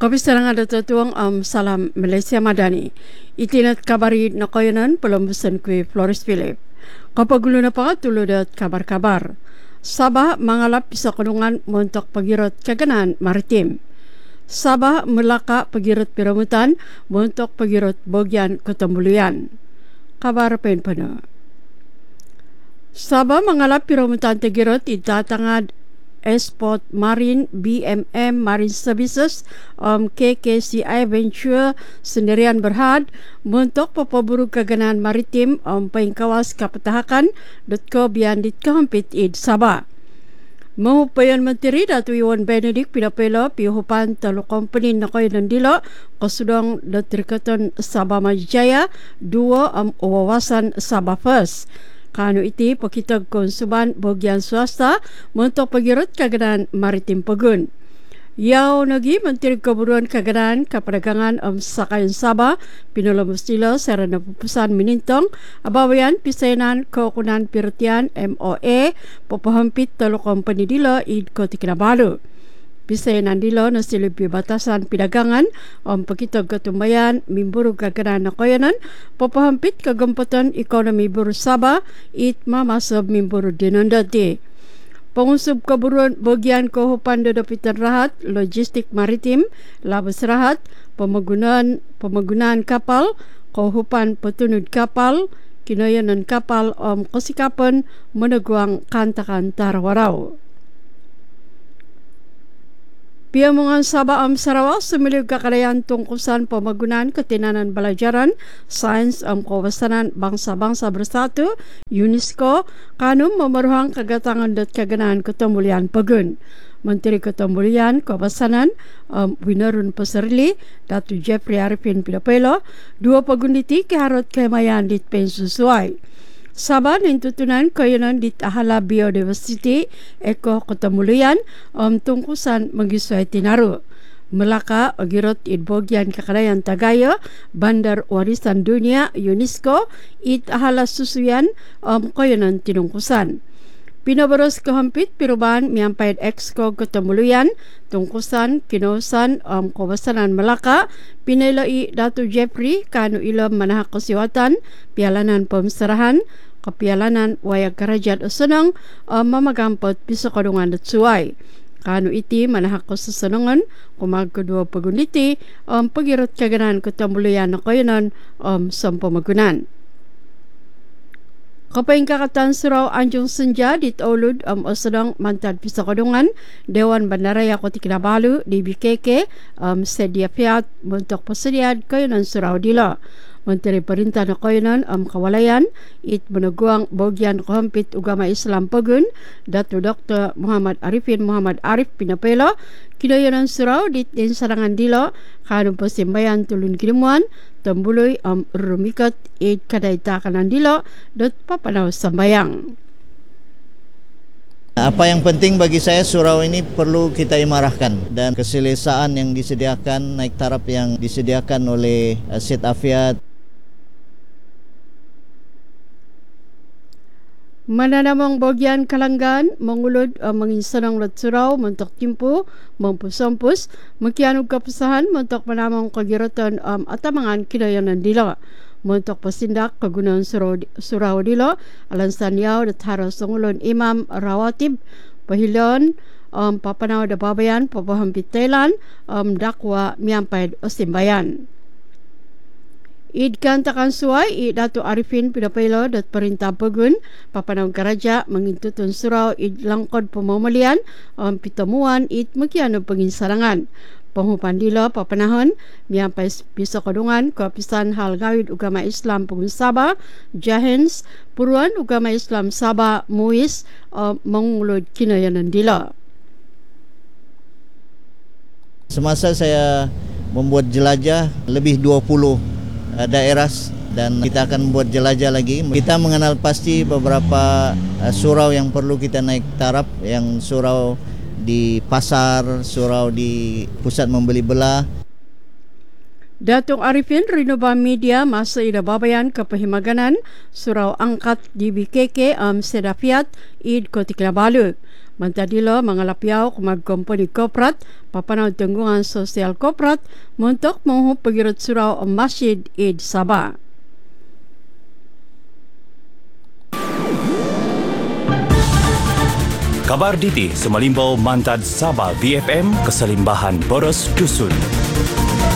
Kabisarangan datutuang salam Malaysia Madani. Itinat kabari na kayanan pelembusan kue Flores Philip. Kapagulo na pa tulad kabar-kabar. Sabah mangalap sa kanungan montok pagirot kaganan maritim. Sabah Melaka pagirot piramutan montok pagirot bogyan Kotambuluyan. Kabar penpana. Sabah mangalap piramutan tegirot itatangad Esport Marine BMM Marine Services KKCI Venture sendirian berhad untuk papaburu kaganan maritim pengkawas kapetahakan .co bian ditkahampit id Sabah. Mahupayan Menteri Datu Iwan Benedict pinapela pihupan talo company na kayo nandilo kasudang datrikatan Sabah Majaya 2 wawasan Sabah First. Kano iti pakitag konsuman bogyan swasta untuk pagirot kaganan maritim pagun. Yaw nagi Menteri Keburuan Kaganan Kaperagangan Sakayan Sabah pinulamos nila sa napupusan minintong abawayan pisenan kaukunan pirtian MOA papahampit talo kompany dila id ko tikinabalu. Pisenan dilo na silipyo batasan pidagangan pakitag katumbayan mimburu kaganan na kayanan papahampit kagampatan ekonomi buru Sabah it mamasab mimburu dinondati. Pangusub kaburuan bagian kahupan dadapitan rahat logistik maritim labas rahat pemagunaan kapal kahupan petunud kapal kinayanan kapal kasikapan meneguang kantakan tarawaraw. Piamungan Sabah Sarawak sumilip kakalayan tungkusan pemagunaan ketinanan belajaran sains kawasanan bangsa-bangsa bersatu UNESCO kanum memeruhang kagatangan dan kaganaan ketemulian pegun. Menteri Ketemulian Kawasanan Winarun Pasarli Datu Jeffrey Arifin Pidapelo dua pagunditi keharut kemayan di pensusuai. Sabah nintutunan kayanan di tahala biodiversity eko Ketemulian tungkusan mengisuai tinaru. Melaka agirot idbogyan kakadayan Tagaya Bandar Warisan Dunia UNESCO it ahala susuyan kayanan tinungkusan. Pinabaros kahampit pirubahan miampayad exco Ketemulian tungkusan kinausan kawasanan Melaka pinilai Datu Jeffrey kanu ilam manahak kasiwatan pialanan pemserahan kepialanan wayak kerajaan senang mamagampot bisa kadungan datsuai kanu iti manahak kasasenangan kumag kedua pagunditi pagirot kaganan Ketemulian na kayanan sampamagunan. Kapag kakatan surau Anjung Senja di Taulud sedang mantad pisakadungan Dewan Bandaraya Kota Kinabalu di BKK sedia piat untuk persediaan kayanan surau dila. Menteri Perintah na kayanan Kawalayan it meneguang bagian kahampit Ugama Islam Pagun Datu Dr. Muhammad Arifin Muhammad Arif pinapela kinayanan surau di sarangan dila kanong pasimbayan tulun kilimuan Tambuloy rumikat it kadaita kanan dilo dot papanaw sambayang. Apa yang penting bagi saya surau ini perlu kita imarahkan dan keselesaan yang disediakan naik taraf yang disediakan oleh Syed Afiat. Mananamang bagian kalanggan mengulod menginsanang surau mentok timpu mempusampus mekianug kapusahan mentok manamang kagiratan atamangan kinayanan dila mentok pasindak kagunaan surau dila alansan yaw datara sungulon imam rawatib pahilon papanaw da babayan papahampit Thailand dakwa miampay osimbayan. Idkan takan suai Datu Arifin Pidapelo dat Perintah Pegun papanaw karaja mengintutun surau id langkod pemamalian pitemuan id mekiano penginsarangan penghupan dila papanahon miampai bisa kadungan kapisan hal gawid Ugama Islam Pegun Sabah Jahens Puruan Ugama Islam Sabah Muis mengulud kinayanan dila. Semasa saya membuat jelajah lebih 20 daerah dan kita akan membuat jelajah lagi. Kita mengenal pasti beberapa surau yang perlu kita naik taraf, yang surau di pasar, surau di pusat membeli belah. Datuk Arifin Rinova Media masa ida babayan kepahimaganan surau angkat di BKK Sedafiat id Kota Kinabalu. Mantadilo mangalapiaw kumag komponi koprat papanaw tunggungan sosial koprat muntok menghu pagirut surau Masjid Eid Sabah. Kabar Diti Sumalimbau Mantad Sabah VFM Keselimbahan Boros Dusun.